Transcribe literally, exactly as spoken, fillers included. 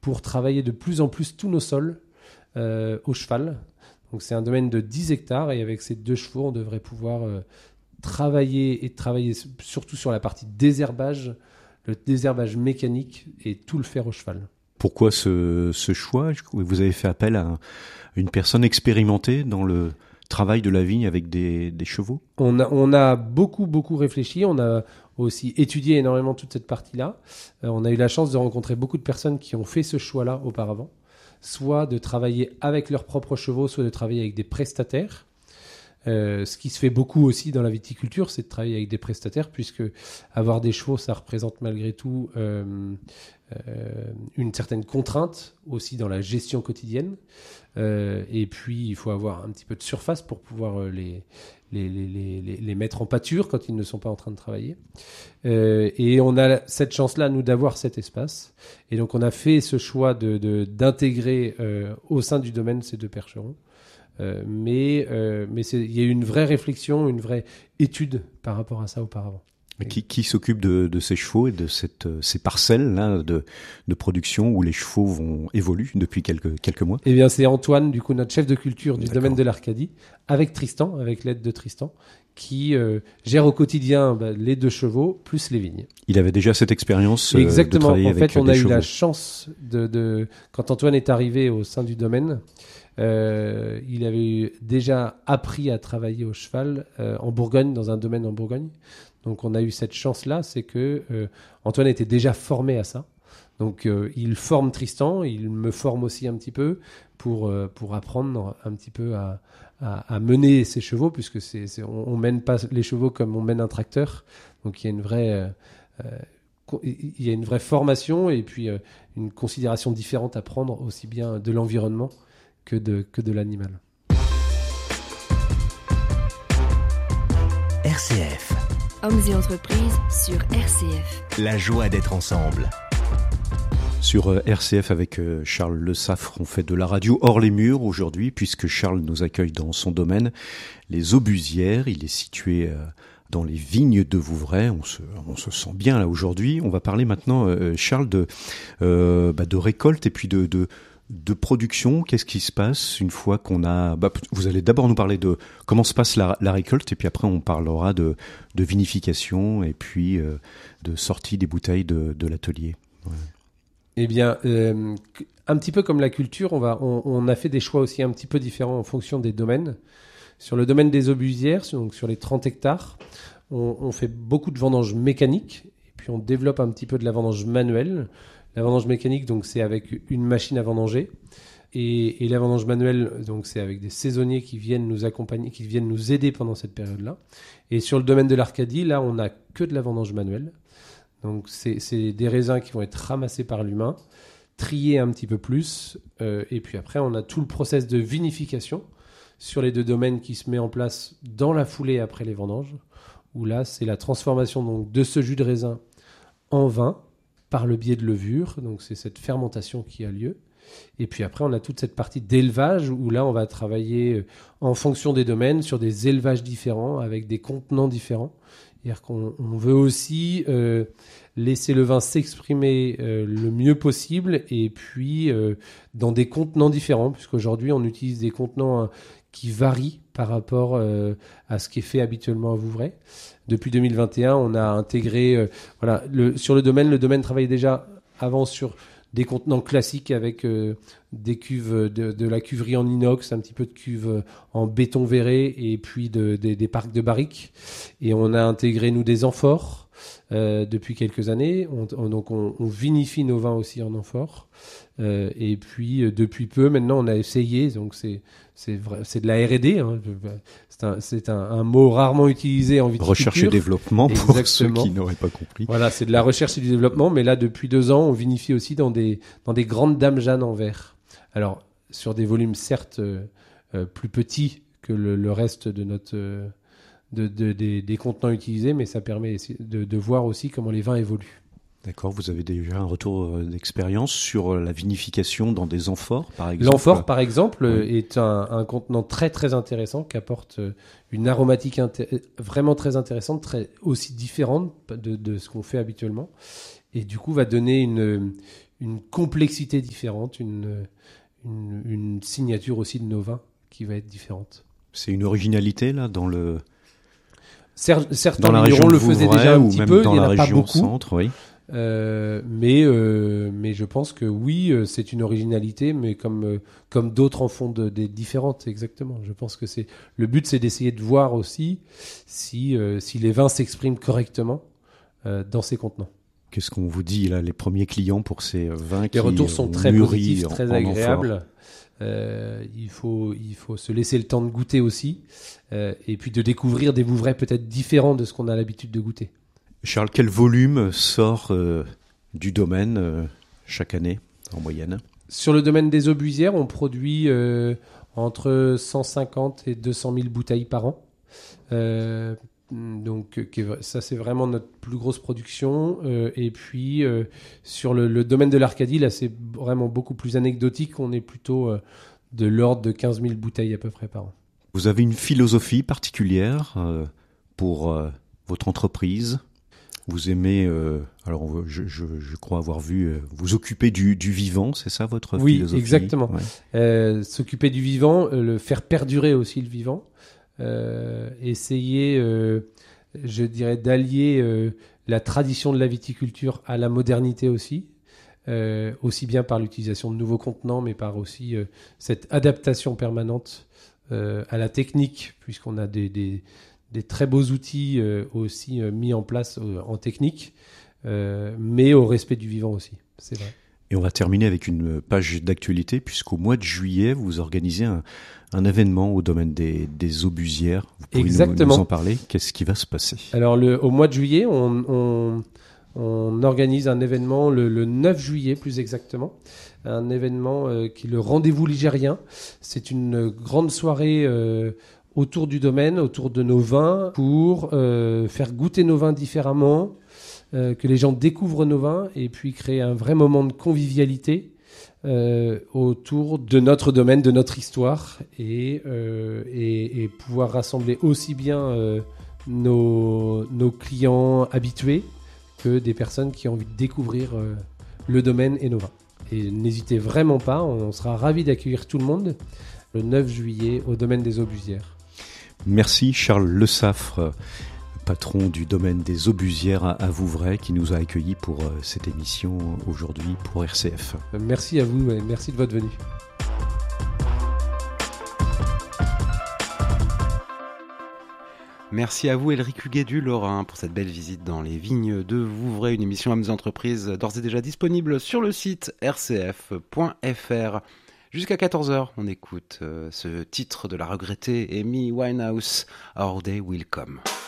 pour travailler de plus en plus tous nos sols euh, au cheval. Donc c'est un domaine de dix hectares et avec ces deux chevaux, on devrait pouvoir euh, travailler et travailler surtout sur la partie désherbage, le désherbage mécanique et tout le faire au cheval. Pourquoi ce, ce choix ? Vous avez fait appel à une personne expérimentée dans le travail de la vigne avec des, des chevaux ? On a, on a beaucoup, beaucoup réfléchi. On a aussi étudié énormément toute cette partie-là. Euh, on a eu la chance de rencontrer beaucoup de personnes qui ont fait ce choix-là auparavant, soit de travailler avec leurs propres chevaux, soit de travailler avec des prestataires. Euh, ce qui se fait beaucoup aussi dans la viticulture, c'est de travailler avec des prestataires, puisque avoir des chevaux, ça représente malgré tout euh, euh, une certaine contrainte aussi dans la gestion quotidienne. Euh, et puis, il faut avoir un petit peu de surface pour pouvoir les, les, les, les, les mettre en pâture quand ils ne sont pas en train de travailler. Euh, et on a cette chance-là, nous, d'avoir cet espace. Et donc, on a fait ce choix de, de, d'intégrer euh, au sein du domaine ces deux percherons. Euh, mais euh, mais c'est, il y a eu une vraie réflexion, une vraie étude par rapport à ça auparavant. Mais qui, qui s'occupe de, de ces chevaux et de cette, ces parcelles-là de, de production où les chevaux vont évoluer depuis quelques, quelques mois ? Eh bien, c'est Antoine, du coup, notre chef de culture du D'accord. domaine de l'Arcadie, avec Tristan, avec l'aide de Tristan, qui euh, gère au quotidien bah, les deux chevaux plus les vignes. Il avait déjà cette expérience euh, Exactement. de travailler en avec fait, on des a chevaux. eu la chance de, de quand Antoine est arrivé au sein du domaine. Euh, il avait déjà appris à travailler au cheval euh, en Bourgogne, dans un domaine en Bourgogne. Donc on a eu cette chance-là, c'est que euh, Antoine était déjà formé à ça. Donc euh, il forme Tristan, il me forme aussi un petit peu pour, euh, pour apprendre un petit peu à, à, à mener ses chevaux, puisque c'est, c'est, on ne mène pas les chevaux comme on mène un tracteur. Donc il y a une vraie... Euh, euh, il y a une vraie formation et puis euh, une considération différente à prendre aussi bien de l'environnement que de, que de l'animal. R C F. Hommes et entreprises sur R C F. La joie d'être ensemble. Sur R C F avec Charles Le Saffre, on fait de la radio hors les murs aujourd'hui puisque Charles nous accueille dans son domaine, les Aubusières. Il est situé dans les vignes de Vouvray. On se, on se sent bien là aujourd'hui. On va parler maintenant, Charles, de, euh, bah, de récolte et puis de... de de production. Qu'est-ce qui se passe une fois qu'on a... Bah, vous allez d'abord nous parler de comment se passe la, la récolte et puis après on parlera de, de vinification et puis euh, de sortie des bouteilles de, de l'atelier. Ouais. Eh bien, euh, un petit peu comme la culture, on, va, on, on a fait des choix aussi un petit peu différents en fonction des domaines. Sur le domaine des Aubusières, donc sur les trente hectares, on, on fait beaucoup de vendanges mécaniques et puis on développe un petit peu de la vendange manuelle. La vendange mécanique, donc, c'est avec une machine à vendanger. Et, et la vendange manuelle, donc, c'est avec des saisonniers qui viennent nous accompagner, qui viennent nous aider pendant cette période-là. Et sur le domaine de l'Arcadie, là, on n'a que de la vendange manuelle. Donc, c'est, c'est des raisins qui vont être ramassés par l'humain, triés un petit peu plus. Euh, et puis après, on a tout le process de vinification sur les deux domaines qui se met en place dans la foulée après les vendanges. Où là, c'est la transformation donc, de ce jus de raisin en vin, par le biais de levure, donc c'est cette fermentation qui a lieu. Et puis après, on a toute cette partie d'élevage où là, on va travailler en fonction des domaines sur des élevages différents avec des contenants différents. C'est-à-dire qu'on on veut aussi euh, laisser le vin s'exprimer euh, le mieux possible et puis euh, dans des contenants différents, puisqu'aujourd'hui, on utilise des contenants hein, qui varient par rapport euh, à ce qui est fait habituellement à Vouvray. Depuis deux mille vingt et un, on a intégré... Euh, voilà, le, sur le domaine, le domaine travaillait déjà avant sur des contenants classiques avec euh, des cuves de, de la cuverie en inox, un petit peu de cuve en béton verré et puis de, de, des parcs de barriques. Et on a intégré, nous, des amphores euh, depuis quelques années. On, on, donc, on, on vinifie nos vins aussi en amphores. Euh, et puis, euh, depuis peu, maintenant, on a essayé. Donc, c'est, c'est, vrai, c'est de la R et D. Hein. C'est, un, c'est un, un mot rarement utilisé en viticulture. Recherche et développement pour Exactement. Ceux qui n'auraient pas compris. Voilà, c'est de la recherche et du développement. Mais là, depuis deux ans, on vinifie aussi dans des, dans des grandes dames Jeanne en verre. Alors, sur des volumes certes euh, euh, plus petits que le, le reste de notre, euh, de, de, des, des contenants utilisés, mais ça permet de, de voir aussi comment les vins évoluent. D'accord, vous avez déjà un retour d'expérience sur la vinification dans des amphores, par exemple. L'amphore, par exemple, oui. est un, un contenant très très intéressant qui apporte une aromatique inté- vraiment très intéressante, très aussi différente de, de ce qu'on fait habituellement, et du coup va donner une une complexité différente, une, une, une signature aussi de nos vins qui va être différente. C'est une originalité là dans le Cer- certains dans la vignerons région de le faisaient Vouvray, déjà un ou petit même peu, dans il n'y la en a pas région beaucoup. centre, oui. Euh, mais euh, mais je pense que oui, euh, c'est une originalité, mais comme euh, comme d'autres en font de, des différentes, exactement. Je pense que c'est le but, c'est d'essayer de voir aussi si euh, si les vins s'expriment correctement euh, dans ces contenants. Qu'est-ce qu'on vous dit là, les premiers clients pour ces vins qui Les retours sont ont très mûri positifs, en- très en agréables. Euh, il faut il faut se laisser le temps de goûter aussi, euh, et puis de découvrir des Vouvray peut-être différents de ce qu'on a l'habitude de goûter. Charles, quel volume sort euh, du domaine euh, chaque année en moyenne? Sur le domaine des Aubusières, on produit euh, entre cent cinquante et deux cent mille bouteilles par an. Euh, donc euh, ça, c'est vraiment notre plus grosse production. Euh, et puis euh, sur le, le domaine de l'Arcadie, là, c'est vraiment beaucoup plus anecdotique. On est plutôt euh, de l'ordre de quinze mille bouteilles à peu près par an. Vous avez une philosophie particulière euh, pour euh, votre entreprise? Vous aimez, euh, alors je, je, je crois avoir vu, euh, vous occuper du, du vivant, c'est ça votre Oui, philosophie? exactement. Ouais. Euh, s'occuper du vivant, euh, le faire perdurer aussi le vivant, euh, essayer, euh, je dirais, d'allier euh, la tradition de la viticulture à la modernité aussi, euh, aussi bien par l'utilisation de nouveaux contenants, mais par aussi euh, cette adaptation permanente euh, à la technique, puisqu'on a des, des des très beaux outils euh, aussi euh, mis en place euh, en technique, euh, mais au respect du vivant aussi, c'est vrai. Et on va terminer avec une page d'actualité, puisqu'au mois de juillet, vous organisez un, un événement au domaine des, des Aubusières. Vous pouvez Exactement. nous, nous en parler? Qu'est-ce qui va se passer? Alors, le, au mois de juillet, on, on, on organise un événement le, le neuf juillet, plus exactement. Un événement euh, qui est le Rendez-vous Ligérien. C'est une grande soirée euh, autour du domaine, autour de nos vins, pour euh, faire goûter nos vins différemment, euh, que les gens découvrent nos vins, et puis créer un vrai moment de convivialité euh, autour de notre domaine, de notre histoire, et, euh, et, et pouvoir rassembler aussi bien euh, nos, nos clients habitués que des personnes qui ont envie de découvrir euh, le domaine et nos vins. Et n'hésitez vraiment pas, on sera ravis d'accueillir tout le monde le neuf juillet au domaine des Aubusières. Merci Charles Le Saffre, patron du domaine des Aubusières à Vouvray, qui nous a accueillis pour cette émission aujourd'hui pour R C F. Merci à vous et merci de votre venue. Merci à vous Elric Huguet du Lorrain pour cette belle visite dans les vignes de Vouvray, une émission Âmes et Entreprises d'ores et déjà disponible sur le site r c f point f r. Jusqu'à quatorze heures, on écoute euh, ce titre de la regrettée Amy Winehouse, Our Day Will Come.